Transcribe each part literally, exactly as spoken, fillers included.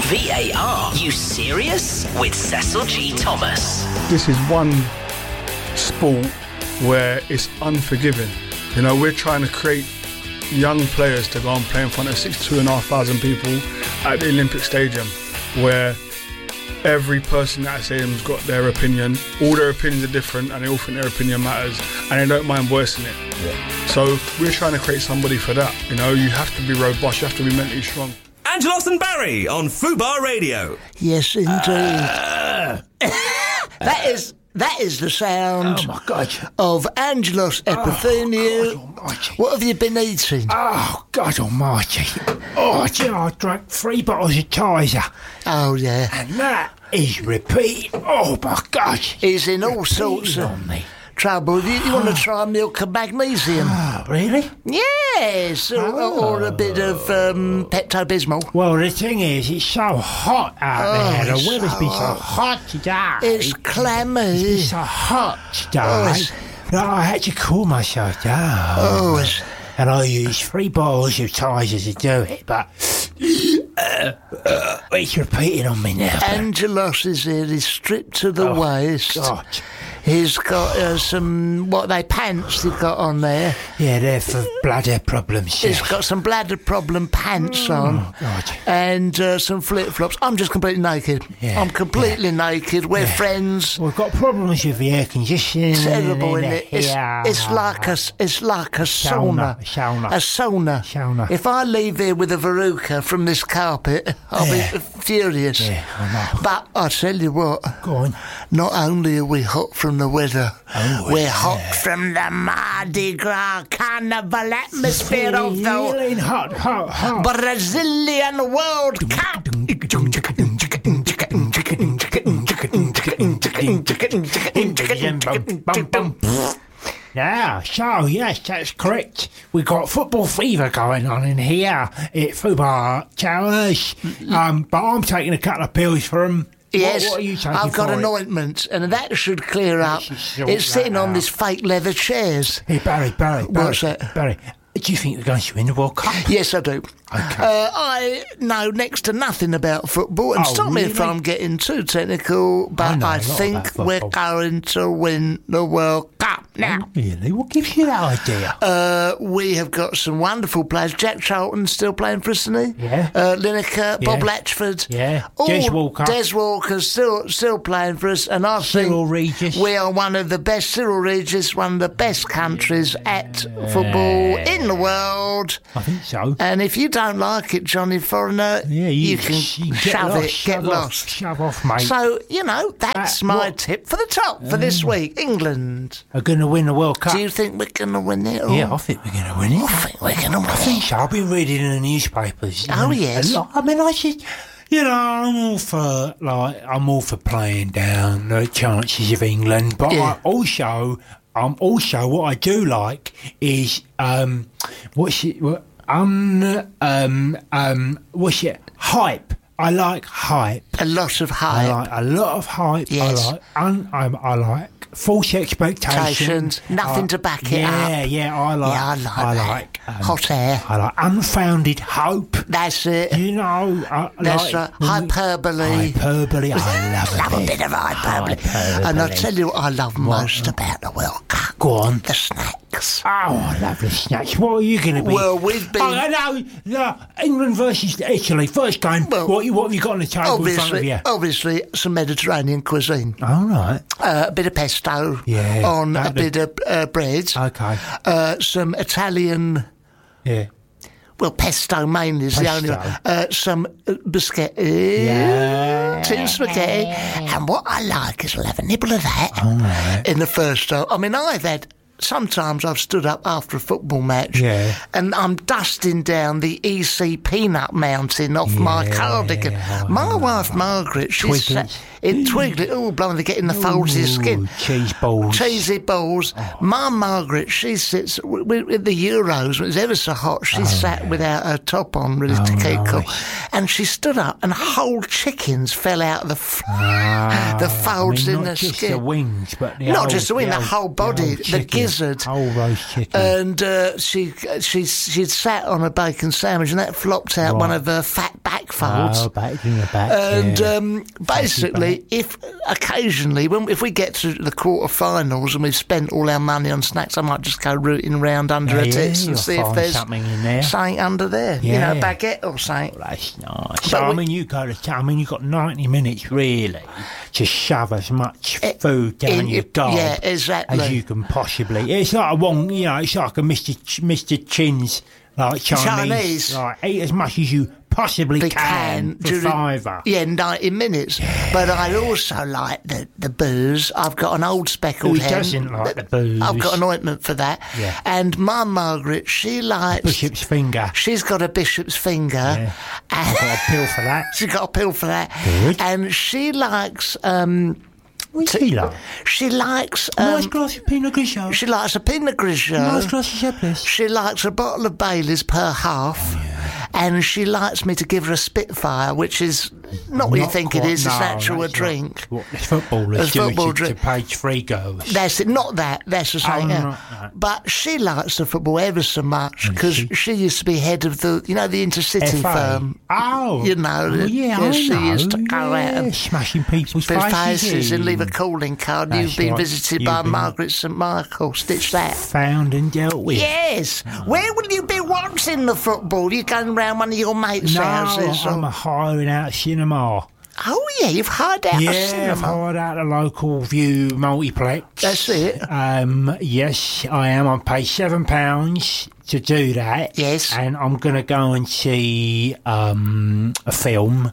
V A R. You serious? With Cecil G. Thomas. This is one sport where it's unforgiving. You know, we're trying to create young players to go and play in front of sixty-two and a half thousand people at the Olympic Stadium, where every person at that stadium's got their opinion. All their opinions are different, and they all think their opinion matters, and they don't mind voicing it. Yeah. So we're trying to create somebody for that. You know, you have to be robust, you have to be mentally strong. Angelos and Barry on Fubar Radio. Yes, indeed. Uh. that is that is the sound oh my God. of Angelos Epithemiou. Oh, God almighty. What have you been eating? Oh, God almighty. Oh, do you know, I drank three bottles of Tizer. Oh, yeah. And that is repeat. Oh, my God. He's in all sorts of on me. trouble. You, you want to try milk and magnesium? Oh, really? Yes, or, Oh. or a bit of um, Pepto-Bismol. Well, the thing is, it's so hot out Oh, there. The it's weather's so been so hot. hot today. It's clammy. It's so hot today Oh, it's- that I had to cool myself down. Oh, it's... And I used three bottles of Tizer to do it, but uh, uh, it's repeating on me now. Angelos is here. He's stripped to the Oh, waist. God. He's got uh, some, what are they, pants he's got on there. Yeah, they're for bladder problems. He's yeah. got some bladder problem pants on. Oh, God. And uh, some flip-flops. I'm just completely naked. Yeah, I'm completely naked. We're Yeah. friends. We've got problems with the air conditioning. Terrible, in isn't it? It's, here. it's like a, it's like a sauna. Sauna, sauna. A sauna. Sauna. If I leave here with a verruca from this carpet, I'll Yeah. be furious. Yeah, I know. But I tell you what, Go on. not only are we hot from the weather, Oh, we're yeah. hot from the Mardi Gras carnival atmosphere of the Feeling hot, hot, hot. Brazilian World Cup. Yeah, so yes, that's correct. We've got football fever going on in here at Fubar Towers. Um, but I'm taking a couple of pills for them. Yes, what, what are you taking I've got for an it? ointment, and that should clear up. should sort It's sitting that on out. this fake leather chairs. Hey, Barry, Barry, Barry. What's that? Barry, do you think they're going to win the World Cup? Yes, I do. Okay. Uh, I know next to nothing about football, and Oh, stop me if really? I'm getting too technical, I but know I, a lot think about we're football. going to win the World Cup now. Really? What gives you that idea? Uh, we have got some wonderful players. Jack Charlton's still playing for us, isn't he? Yeah. Uh, Lineker, Bob Yeah. Latchford. Yeah. All- Des Walker. Des Walker's still still playing for us, and I Cyril think Regis. we are one of the best. Cyril Regis, one of the best countries at football in the world. I think so. And if you don't like it, Johnny Foreigner, Yeah, you, you, can you get shove lost, it, shove get off, lost. Shove off, mate. So, you know, that's Uh, my what- tip for the top for this week. England. Are going to win the World Cup? Do you think we're going to win it? Or? Yeah, I think we're going to win it. I think we're going to win I think it. so. I've been reading in the newspapers. you Oh, know, yes. a lot. I mean, I should, you know, I'm all for like I'm all for playing down the chances of England, but Yeah. I also, um, also what I do like is um, what's it? What, um, um, um, what's it? Hype. I like hype. A lot of I hype. like a lot of hype. Yes. I like, un, I, I like false expectations. Expectations, nothing I- to back it yeah, up. Yeah, yeah, I like. Yeah, I like I that. like um, Hot air. I like unfounded hope. That's it. You know, I, That's like, right. Hyperbole. Hyperbole. I love, love a a bit of hyperbole. Hyperbole. And I'll tell you what I love most about the World Cup. Go on. The snacks. Oh, I love the snacks. What are you going to be? Well, we've been- Oh, I know. No, England versus Italy. First game. Well, what, you- what have you got on the table in front of Obviously, you? obviously, some Mediterranean cuisine. All right. Uh, a bit of pesto Yeah, on a that'd bit be- of uh, bread. Okay. Uh, some Italian, Yeah. well, pesto mainly is the only Pesto. one. Uh, some uh, biscotti, Yeah. tin spaghetti. And what I like is we'll have a nibble of that All right. in the first half. I mean, I've had... Sometimes I've stood up after a football match Yeah. and I'm dusting down the E C peanut mountain off my Yeah, cardigan. My I wife Margaret, she's sa- Twizzlers. in Twigley. Oh, blimey, they're getting the folds of his skin. Ooh, cheese balls. Cheesy balls. Oh. My Margaret, she sits with, with the Euros. When it was ever so hot, she Oh, sat yeah. without her top on, ready Oh, to keep cool. nice. And she stood up, and whole chickens fell out of the f- Ah, the folds I mean, in not the just skin. the wings, but the Not whole, just the wing, the whole- whole body, whole the chicken, gizzard. whole roast chicken. And uh, she she she'd sat on a bacon sandwich, and that flopped out Right. one of her fat back folds. oh, back in the back. And yeah. um, basically, if occasionally, when if we get to the quarterfinals and we've spent all our money on snacks, I might just go rooting around under Yeah, her tits you'll and see if find there's something in there. something under there. You know, a Yeah. baguette or something. That's nice. But So, I we- mean, you go to. I mean, you've got ninety minutes really to shove as much Eh, food down in- your gob yeah, exactly. as you can possibly. It's like a one, you know, it's like a Mister Ch- Mister Chin's like Chinese. Chinese. Like eat as much as you possibly They can, can for during- fiver. Yeah, ninety minutes. But I also like the, the booze. I've got an old speckled Who hen. doesn't like the booze? I've got an ointment for that. Yeah. And my Margaret, she likes. Bishop's finger. She's got a bishop's finger. Yeah. And Got a pill for that. she's got a pill for that. Good. And she likes. Um, What's he like? she likes. nice Um, glass of Pinot Grigio. she likes a Pinot Grigio. Nice glass of Chablis. She likes a bottle of Baileys per half. And she likes me to give her a Spitfire, which is not what you Not think it quite- is. It's no, actually a that's drink. Not what the footballers As do football to, drink. to page three goes. That's it. Not that. That's the same. Oh, yeah. not that. But she likes the football ever so much because she? she? used to be head of the, you know, the intercity F A. firm. Oh, You know, well, yeah, I she know. used to go out yeah, and smashing people's Their faces, faces and in. leave a calling card. That's You've been right. visited You've by been- Margaret St Michael. Stitch that. Found and dealt with. Yes. Where will you be watching the football? You going round one of your mates' No, houses? I'm or- a hiring out cinema. Oh yeah, you've hired out a Yeah, I've cinema. hired out a local View multiplex. That's it. Um, yes, I am. I pay seven pounds to do that. Yes. and I'm going to go and see um, a film,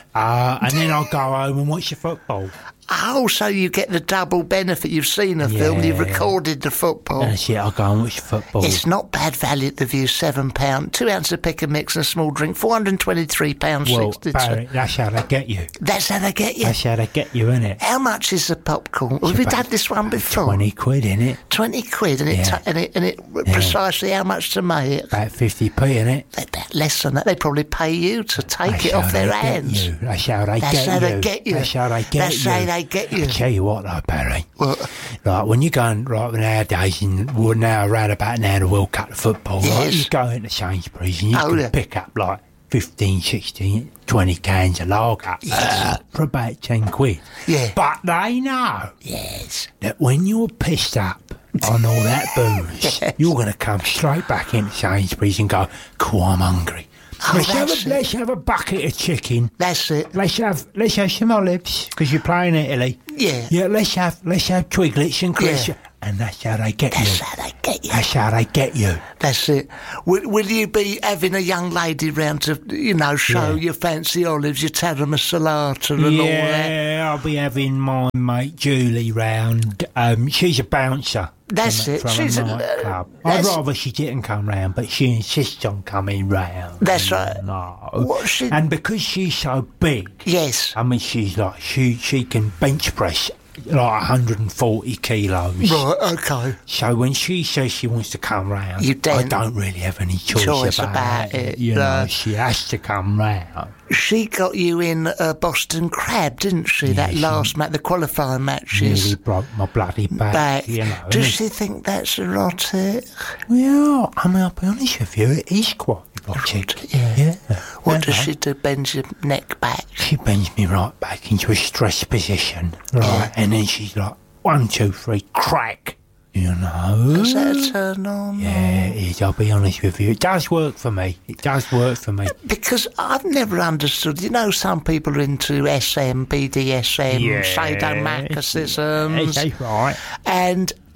uh, and then I'll go home and watch the football. Oh, so you get the double benefit. You've seen a film, you've Yeah. recorded the football. That's it. I'll go and watch the football. It's not bad value at the View, seven pounds. Two ounces of pick and mix and a small drink, four hundred and twenty-three pounds well, sixty-two. Barry, that's how they get you. That's how they get you. That's how they get you, innit? How much is the popcorn? Have we about had this one before? Twenty quid, innit? Twenty quid, and it, Yeah. ta- and it, and it precisely how much to make it? About fifty p, innit? About less than that. They probably pay you to take That's it how off their they get hands. you. That's how they That's get how you. they get you. That's how they get That's you. how they get you. I tell you what, though, Barry. What? Like when you're going right nowadays, and we're now around about now the World Cup of football, right? Yes. You go into Sainsbury's and you Oh, can yeah. pick up like fifteen, sixteen, twenty cans of lager uh, for about ten quid. Yeah. But they know Yes. that when you're pissed up on all that booze, you're going to come straight back into Sainsbury's and go, cool, I'm hungry. Oh, let's, have that's a, it. let's have a bucket of chicken. That's it. Let's have let's have some olives because you're playing Italy. Yeah. Yeah. Let's have let's have twiglets and crisps, Yeah. and that's how they get That's you. how they get you. That's how they get you. That's it. Will, will you be having a young lady round to, you know, show Yeah. your fancy olives, your taramasalata and all that? Yeah, I'll be having my mate Julie round. Um, she's a bouncer. That's from, a- it. From She's a- a nightclub. uh, I'd that's- rather she didn't come round, but she insists on coming round. That's right. No. What she- And because she's so big, Yes. I mean, she's like she she can bench press like one hundred forty kilos. Right, okay. So when she says she wants to come round, You I don't- don't really have any choice, choice about, about it. it, You no. know, she has to come round. She got you in uh, Boston Crab, didn't she? that she- last match, the qualifying matches. Nearly broke my bloody back. Back. You know. Does and she think that's erotic? Well, I mean, I'll be honest with you, it is quite erotic. Yeah. Yeah. What You does know. she do? Bend your neck back? She bends me right back into a stress position, right? Yeah. And then she's like, one, two, three, crack. You know? Is that a turn on? Yeah, it is. I'll be honest with you. It does work for me. It does work for me. Because I've never understood. You know, some people are into S M, B D S M, sadomasochism, That's right. and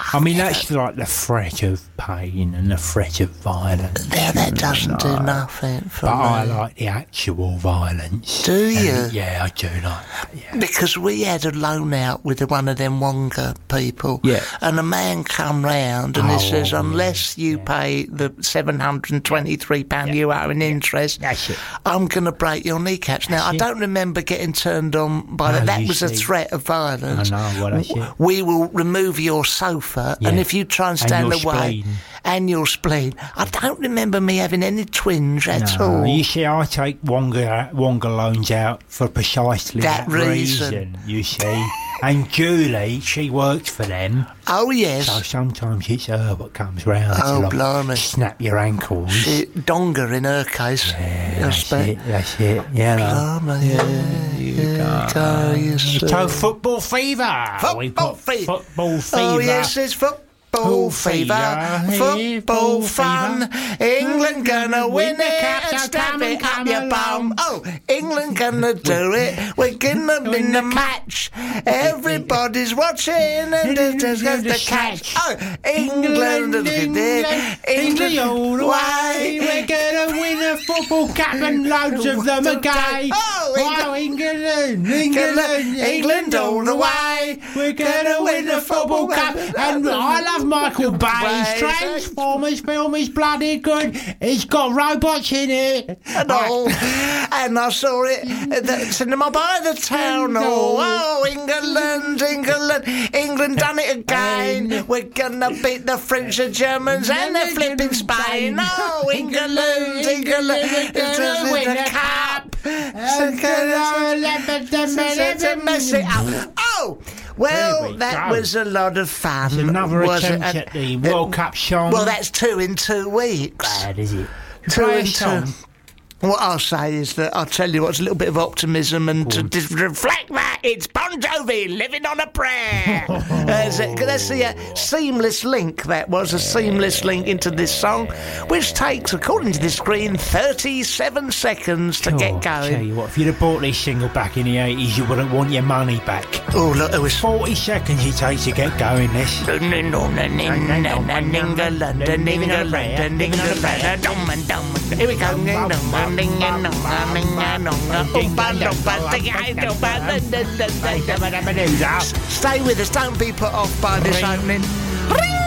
I mean, that's like the threat of pain and the threat of violence. Yeah, that doesn't do nothing for But me. I like the actual violence. Do you? And, yeah, I do like that, yeah. Because we had a loan out with one of them Wonga people. Yeah. And a man come round and Oh, he says, yeah, unless you yeah. pay the seven hundred twenty-three pounds you owe in interest, That's it. I'm going to break your kneecaps. Now, I it. don't remember getting turned on by No, that. That you was a see. threat of violence. I know, well, that's it. We will remove your sofa, and Yeah. if you try and And stand your away, spleen. and your spleen. I don't remember me having any twinge at No, all. you see, I take Wonga, Wonga loans out for precisely That that, reason. you see. And Julie, she works for them, Oh, yes. so sometimes it's her what comes round Oh, to like, blimey. snap your ankles. It, Donga in her case. Yeah, I that's expect. it, that's it, yeah. no. Blimey, yeah, you yeah, go. go, yes, So sir. football fever. We've Football got fever. Football fever. Oh, yes, it's football Football fever. fever. Football Football fun. fever. England gonna win Win the it cup, and so stab come it and up come your along. bum. Oh, England gonna do it. We're gonna win the match. Everybody's watching and there's the catch. Oh, England, England, England all the way. We're gonna win a football cup and loads of them again. Oh, Wow, England, England, England, England all the way. We're gonna win the football cup. And I love Michael Bay. Bay. Transformers film is bloody good. It's got robots in it. And all, and I saw it at the cinema by the town hall. Oh, England, England, England done it again. We're gonna beat the French, the Germans, and the flipping Spain. Oh, England, England, it's gonna win the cup. Mess it up. Oh, well, There we that go. was a lot of fun. Another was it? attempt at the World Cup song. Well, that's two in two weeks. bad, is it? Two Play a and two. song. What I'll say is that I'll tell you what's a little bit of optimism and to dis- reflect that it's Bon Jovi living on a prayer. uh, that's the uh, seamless link. That was a seamless link into this song, which takes, according to the screen, thirty-seven seconds to Oh, get tell going. you what, if you'd have bought this single back in the eighties, you wouldn't want your money back. Oh, look, it was. Forty seconds it takes to get going. This. Here we go. Stay with us, don't be put off by this opening.